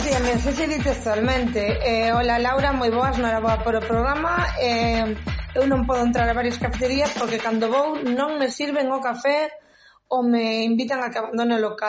Sí, a mensaxe textualmente. Hola Laura, moi boas, noraboa por o programa. Eu non podo entrar a varias cafeterías porque cando vou non me sirven o café ou me invitan a que abandone o local.